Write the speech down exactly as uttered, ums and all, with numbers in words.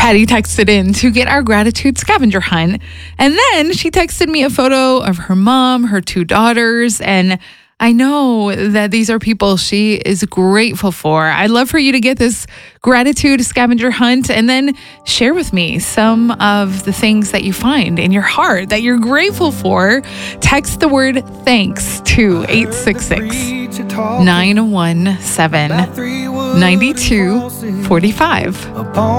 Patty texted in to get our gratitude scavenger hunt. And then she texted me a photo of her mom, her two daughters, and I know that these are people she is grateful for. I'd love for you to get this gratitude scavenger hunt and then share with me some of the things that you find in your heart that you're grateful for. Text the word thanks to eight six six, nine one seven, nine two four five.